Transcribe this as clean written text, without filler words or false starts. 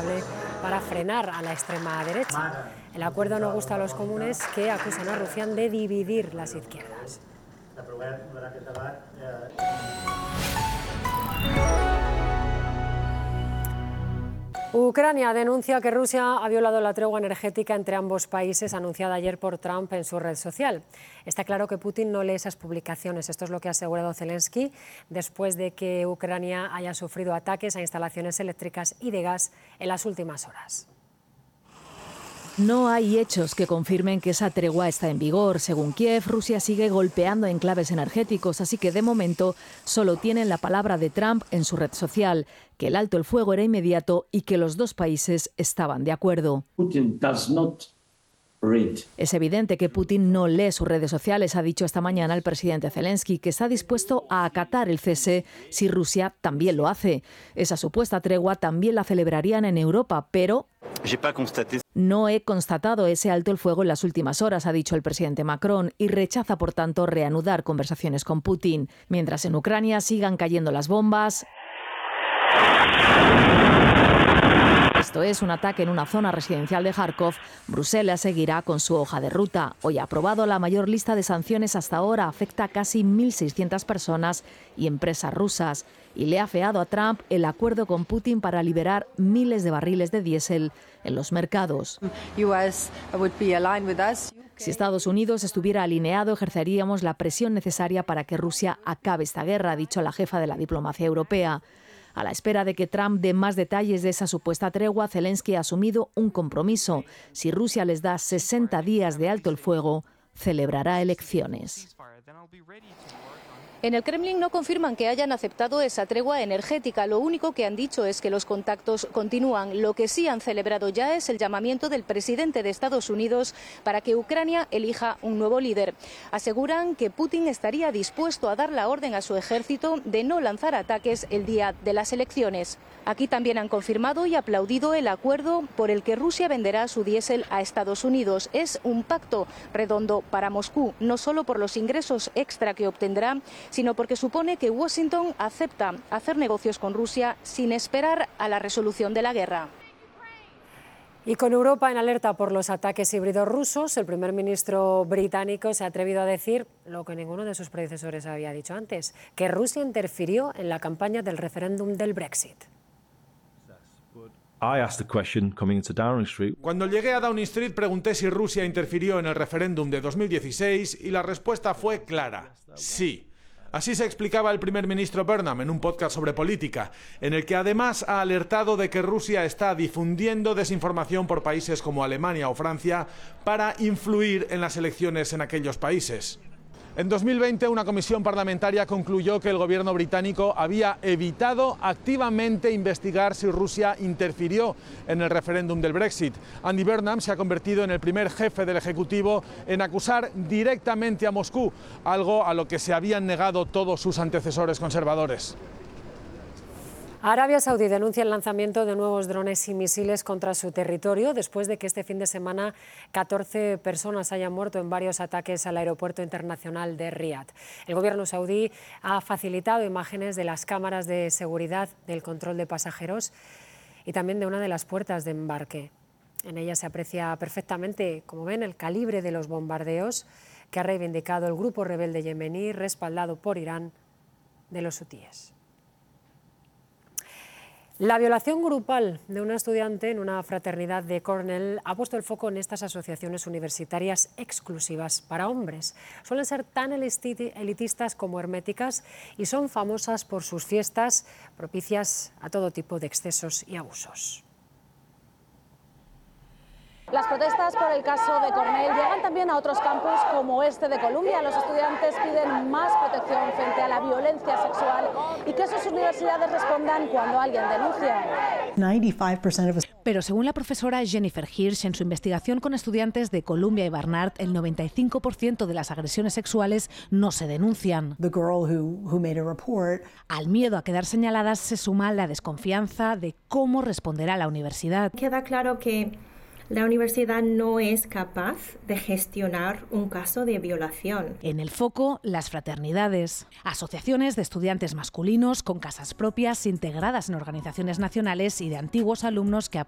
indispensable para frenar a la extrema derecha. El acuerdo no gusta a los comunes, que acusan a Rufián de dividir las izquierdas. Ucrania denuncia que Rusia ha violado la tregua energética entre ambos países anunciada ayer por Trump en su red social. Está claro que Putin no lee esas publicaciones. Esto es lo que ha asegurado Zelensky después de que Ucrania haya sufrido ataques a instalaciones eléctricas y de gas en las últimas horas. No hay hechos que confirmen que esa tregua está en vigor. Según Kiev, Rusia sigue golpeando enclaves energéticos, así que de momento solo tienen la palabra de Trump en su red social, que el alto el fuego era inmediato y que los dos países estaban de acuerdo. Es evidente que Putin no lee sus redes sociales, ha dicho esta mañana el presidente Zelensky, que está dispuesto a acatar el cese si Rusia también lo hace. Esa supuesta tregua también la celebrarían en Europa, pero no he constatado ese alto el fuego en las últimas horas, ha dicho el presidente Macron, y rechaza, por tanto, reanudar conversaciones con Putin. Mientras en Ucrania sigan cayendo las bombas. Esto es un ataque en una zona residencial de Kharkov. Bruselas seguirá con su hoja de ruta. Hoy ha aprobado la mayor lista de sanciones hasta ahora. Afecta a casi 1.600 personas y empresas rusas. Y le ha afeado a Trump el acuerdo con Putin para liberar miles de barriles de diésel en los mercados. Si Estados Unidos estuviera alineado, ejerceríamos la presión necesaria para que Rusia acabe esta guerra, ha dicho la jefa de la diplomacia europea. A la espera de que Trump dé más detalles de esa supuesta tregua, Zelensky ha asumido un compromiso. Si Rusia les da 60 días de alto el fuego, celebrará elecciones. En el Kremlin no confirman que hayan aceptado esa tregua energética. Lo único que han dicho es que los contactos continúan. Lo que sí han celebrado ya es el llamamiento del presidente de Estados Unidos para que Ucrania elija un nuevo líder. Aseguran que Putin estaría dispuesto a dar la orden a su ejército de no lanzar ataques el día de las elecciones. Aquí también han confirmado y aplaudido el acuerdo por el que Rusia venderá su diésel a Estados Unidos. Es un pacto redondo para Moscú, no solo por los ingresos extra que obtendrá, sino porque supone que Washington acepta hacer negocios con Rusia sin esperar a la resolución de la guerra. Y con Europa en alerta por los ataques híbridos rusos, el primer ministro británico se ha atrevido a decir lo que ninguno de sus predecesores había dicho antes, que Rusia interfirió en la campaña del referéndum del Brexit. Cuando llegué a Downing Street pregunté si Rusia interfirió en el referéndum de 2016 y la respuesta fue clara: sí. Así se explicaba el primer ministro Burnham en un podcast sobre política, en el que además ha alertado de que Rusia está difundiendo desinformación por países como Alemania o Francia para influir en las elecciones en aquellos países. En 2020, una comisión parlamentaria concluyó que el gobierno británico había evitado activamente investigar si Rusia interfirió en el referéndum del Brexit. Andy Burnham se ha convertido en el primer jefe del Ejecutivo en acusar directamente a Moscú, algo a lo que se habían negado todos sus antecesores conservadores. Arabia Saudí denuncia el lanzamiento de nuevos drones y misiles contra su territorio después de que este fin de semana 14 personas hayan muerto en varios ataques al aeropuerto internacional de Riad. El gobierno saudí ha facilitado imágenes de las cámaras de seguridad del control de pasajeros y también de una de las puertas de embarque. En ella se aprecia perfectamente, como ven, el calibre de los bombardeos que ha reivindicado el grupo rebelde yemení respaldado por Irán de los hutíes. La violación grupal de una estudiante en una fraternidad de Cornell ha puesto el foco en estas asociaciones universitarias exclusivas para hombres. Suelen ser tan elitistas como herméticas y son famosas por sus fiestas propicias a todo tipo de excesos y abusos. Las protestas por el caso de Cornell llegan también a otros campus como este de Columbia. Los estudiantes piden más protección frente a la violencia sexual y que sus universidades respondan cuando alguien denuncia. 95% Pero según la profesora Jennifer Hirsch, en su investigación con estudiantes de Columbia y Barnard, el 95% de las agresiones sexuales no se denuncian. Al miedo a quedar señaladas se suma la desconfianza de cómo responderá la universidad. Queda claro que la universidad no es capaz de gestionar un caso de violación. En el foco, las fraternidades, asociaciones de estudiantes masculinos con casas propias integradas en organizaciones nacionales y de antiguos alumnos que apoyan